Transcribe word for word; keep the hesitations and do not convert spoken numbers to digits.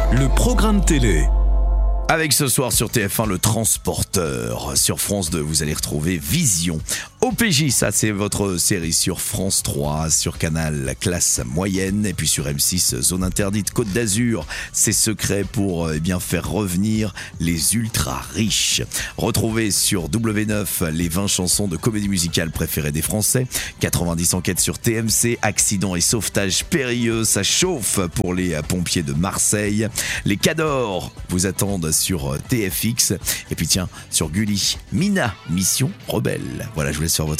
Le programme télé. Avec ce soir sur T F un, Le Transporteur. Sur France deux, vous allez retrouver Vision. O P J, ça c'est votre série sur France trois, sur Canal Classe Moyenne, et puis sur M six, Zone Interdite Côte d'Azur. C'est secret pour eh bien, faire revenir les ultra riches. Retrouvez sur W neuf les vingt chansons de comédie musicale préférées des Français. quatre-vingt-dix enquêtes sur T M C, accidents et sauvetages périlleux, ça chauffe pour les pompiers de Marseille. Les Cadors vous attendent sur T F X. Et puis tiens, sur Gulli, Mina, Mission Rebelle. Voilà, je vous laisse faire votre